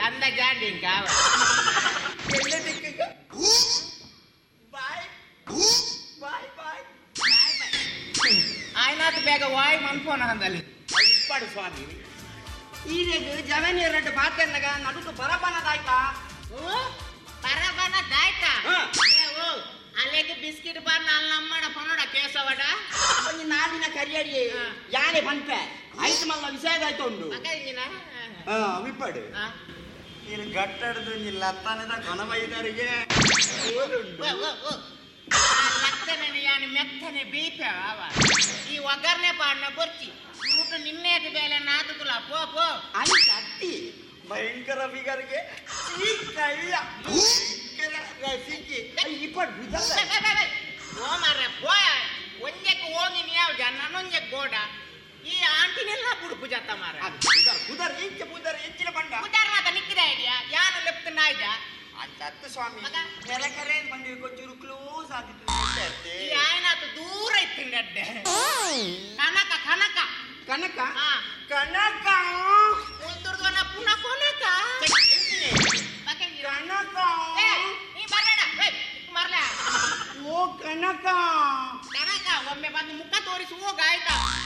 ಅಂದ ಜಾಂಡಿಂಗ್ ಕಾವ ಎಲ್ಲ ದಿಕ್ಕಿಗ ಬಾಯ್ ಬಾಯ್ ಬಾಯ್ ಆಯ್ನಾತ್ ಬೇಗ ವಾಯ್ ಮನ್ಪೋನ ಅಂದಲ್ಲಿ ಇಪ್ಪಡು ಸ್ವಾಮಿ ಈಗ ಜವನಿ ಎರಡು ಬಾತೆನ್ನಗ ನಡುಕು ಬರಬನದಾಯ್ತಾ ಬರಬನದಾಯ್ತಾ ಅಲ್ಲಿಗೆ ಬಿಸ್ಕಿಟ್ ಬಾರ್ ನಾಲ್ ನಮ್ಮಡ ಪನೋಡ ಕೇಸವಡ ಒಂದು ನಾಳಿನ ಕರಿಯಡಿ ಯಾನೆ ಬಂತೆ ಆಯ್ತು ಮಲ್ಲ ವಿಷಯದಾಯ್ತು ಉಂಡು ವಿಪ್ಪಡು ನೀನು ಗಟ್ಟಡ್ದು ನೀ ಲತ್ತನದ ಕೊನಬೈದರಿಗೆ ಲತ್ತನೆ ಯಾನು ಮೆತ್ತನೆ ಬೀಪ ಅವ ಈ ಒಗ್ಗರಣೆ ಪಾಡ್ನ ಬರ್ಚಿ ಊಟ ನಿನ್ನೆದು ಬೇಲೆ ನಾತುಕುಲ ಪೋ ಪೋ ಅಲ್ಲಿ ಕಟ್ಟಿ ಭಯಂಕರ ಬಿಗರಿಗೆ ಈ ಕೈಯ ಸಿಕ್ಕಿ ಇಪ್ಪಡು ಓ ಮಾರ್ರೆ ಪೋಯ ಒಂಜಕ್ಕೆ ಹೋಗಿ ನೀವು ನನ್ನೊಂಜೆ ಗೋಡ ಈ ಆಂಟಿನೆಲ್ಲ ಬುಡುಪು ಜತ್ತ ಮಾರ ಕುದರ್ ಇಂಚೆ ಪುದರ್ ಹೆಚ್ಚಿನ ಬಂಡ ಕುದರ್ ಮಾತ ನಿಕ್ಕಿದ ಐಡಿಯಾ ಯಾನು ಲೆಫ್ಟ್ ನಾಯ್ದ ಅತ್ತ ಸ್ವಾಮಿ ನೆಲಕರೆ ಬಂದಿವಿ ಕೊಂಚೂರು ಕ್ಲೋಸ್ ಆಗಿತ್ತು ಈ ಆಯ್ನಾತು ದೂರ ಇತ್ತಿಂಡಡ್ಡೆ ಕನಕ ಕನಕ ಕನಕ ಕನಕ ಉಂದುರ್ದವನ ಪುನಃ ಕೊನಕ ಕನಕ ನೀ ಬರಬೇಡ ಮರ್ಲ ಓ ಕನಕ ಕನಕ ಒಮ್ಮೆ ಬಂದು ಮುಖ ತೋರಿಸಿ ಹೋಗ ಆಯ್ತಾ